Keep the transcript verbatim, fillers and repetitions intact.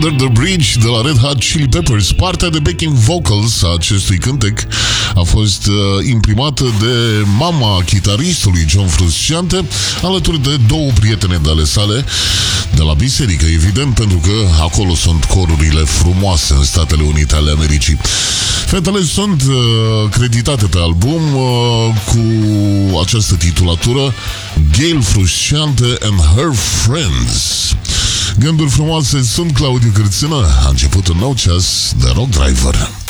Under the Bridge de la Red Hot Chili Peppers. Partea de backing vocals a acestui cântec a fost uh, imprimată de mama chitaristului John Frusciante, alături de două prietene de ale sale de la biserică, evident, pentru că acolo sunt corurile frumoase în Statele Unite ale Americii. Fetele sunt uh, creditate pe album uh, cu această titulatură Gail Frusciante and Her Friends. Gânduri frumoase, sunt Claudiu Cârțână. A început un nou ceas de Rock Driver.